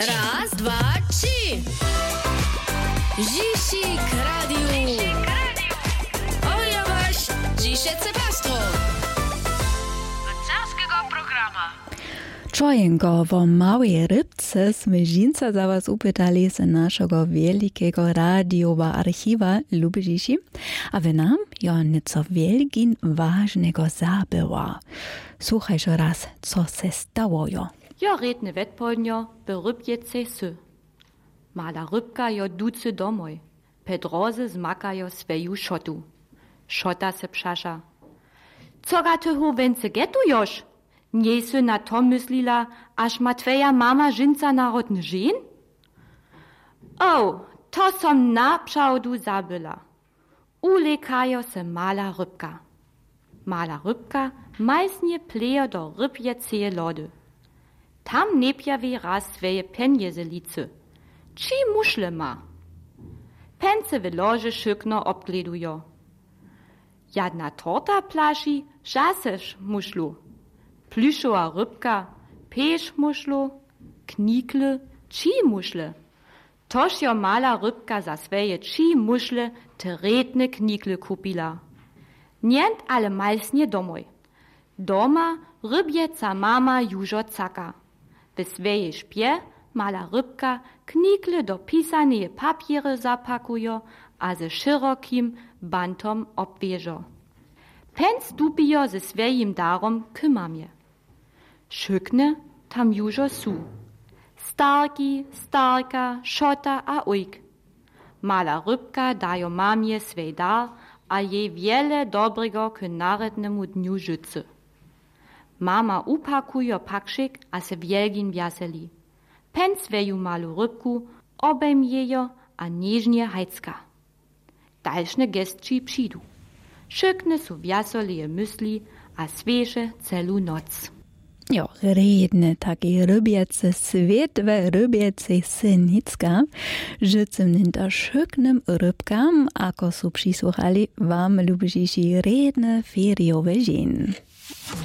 Raz, dwa, trzy. Zisik Radio. Oja wasz, dzisiejsze pastwo. Carskiego programa. Czojenko, wo małej rybce sme žinca za was upytali z naszego wielkiego radiowa archiwa Lubižiši, a wy nam jo nieco wielkin ważnego zabyła. Słuchajże raz, co se stało jo. Jo redne Wettpolnjo berübjet se sö. Mala rybka jo duce domoj. Pedroze zmaka jo sveju šotu. Šota se pšaša. Coga ty hu wence getu još? Nie se na to myslila, až ma tveja mama žinca narodne žen? Oh, to som napšaudu zabyla. Ulekajo se mala rybka. Mala rybka majsnie plejo do rybjeceje lody. Tam nepjavi raz sveje penjeze lice. Či mušle ma? Pence v lože šykno obgledujo. Jadna torta plaši, žaseš mušlu. Plüšova rybka, peš mušlu, knikle, či mušle. Tož jo mala rybka za sveje či mušle te redne knikle kupila. Nient ale majsnie domoj. Doma rybjeca mama južo caka. W swojej szpie mala rybka knikle do pisaneje papiery zapakujo, a ze širokim bantom obwieżo. Pęc dupijo ze swojim darom k mamie. Šykne tam južo su. Starki, starka, šota a ujk. Mala rybka dajo mamie swej dar, a jej wiele dobrego k narednemu dniu życy. Mama upakujo paksik, a se wielgin wjaseli. Pen sveju malu rybku, obejmie jo, a niežnie hajcka. Dalšne gestči přidu. Šykne su wjasolije mysli, a sveše celu noc. Jo, redne taki rybjece svetve rybjece synicka, że cym ninta szyknym rybkam, ako su przysłuchali wam Lubižiši redne feriowe žen.